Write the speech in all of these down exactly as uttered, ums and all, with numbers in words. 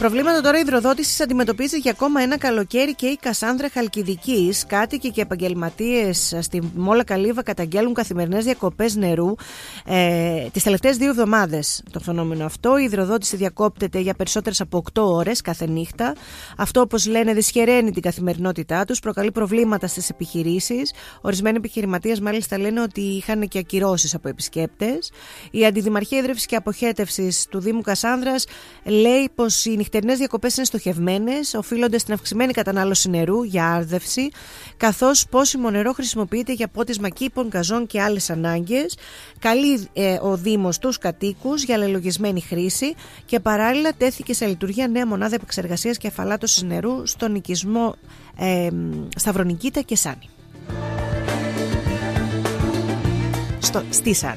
Προβλήματα τώρα υδροδότησης αντιμετωπίζει για ακόμα ένα καλοκαίρι και η Κασάνδρα Χαλκιδικής. Κάτοικοι και επαγγελματίες στη Μόλα Καλύβα καταγγέλουν καθημερινές διακοπές νερού ε, τις τελευταίες δύο εβδομάδες. Το φαινόμενο αυτό, η υδροδότηση διακόπτεται για περισσότερες από οκτώ ώρες κάθε νύχτα. Αυτό, όπως λένε, δυσχεραίνει την καθημερινότητά τους, προκαλεί προβλήματα στις επιχειρήσεις. Ορισμένοι επιχειρηματίες μάλιστα λένε ότι είχαν και ακυρώσεις από επισκέπτες. Η Αντιδημαρχία Ίδρυυσης και Αποχέτευσης του Δήμου Κασάνδρας λέει πως οι νυχτερινές διακοπές είναι στοχευμένες, οφείλονται στην αυξημένη κατανάλωση νερού για άρδευση, καθώς πόσιμο νερό χρησιμοποιείται για πότισμα κήπων, γκαζόν και άλλες ανάγκες. Καλεί ε, ο Δήμος τους κατοίκους για αλληλογισμένη χρήση και παράλληλα τέθηκε σε λειτουργία νέα μονάδα επεξεργασίας και αφαλάτωσης νερού στον οικισμό ε, Σταυρονικήτα και Σάνη. Στο, στη Σάνη.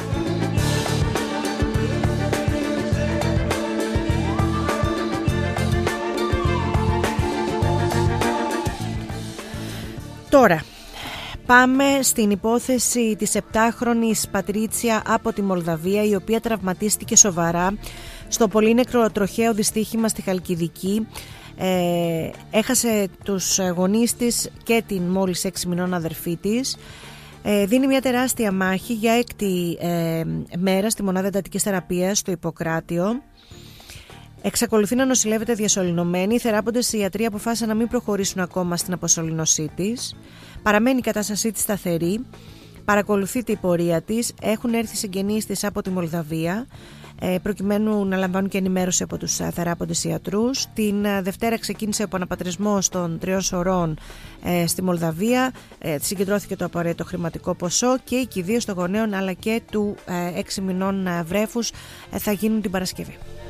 Τώρα, πάμε στην υπόθεση της επτάχρονης Πατρίτσια από τη Μολδαβία, η οποία τραυματίστηκε σοβαρά στο πολύνεκρο τροχαίο δυστύχημα στη Χαλκιδική. Ε, έχασε τους γονείς της και την μόλις έξι μηνών αδερφή της. Ε, δίνει μια τεράστια μάχη για έκτη ε, μέρα στη μονάδα εντατικής θεραπείας στο Ιπποκράτιο. Εξακολουθεί να νοσηλεύεται διασωληνωμένη. Οι θεράποντες ιατροί αποφάσισαν να μην προχωρήσουν ακόμα στην αποσωληνωσή της. Παραμένει η κατάστασή της σταθερή. Παρακολουθείται η πορεία της. Έχουν έρθει συγγενείς της από τη Μολδαβία, προκειμένου να λαμβάνουν και ενημέρωση από τους θεράποντες ιατρούς. Την Δευτέρα ξεκίνησε ο επαναπατρισμός των τριών σωρών στη Μολδαβία. Συγκεντρώθηκε το απαραίτητο χρηματικό ποσό και οι κηδείες των γονέων αλλά και του έξι μηνών βρέφους θα γίνουν την Παρασκευή.